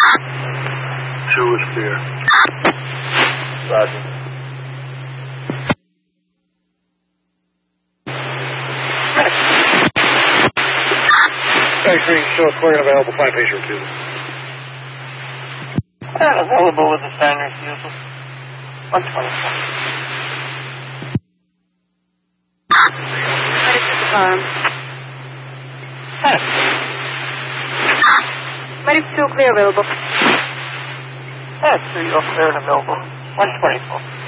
2 is clear. Roger. X-ray show clear available. 5 patient refusal. Available with the sign refusal. 124. Medic 2 clear available. 3 clear and available. 124.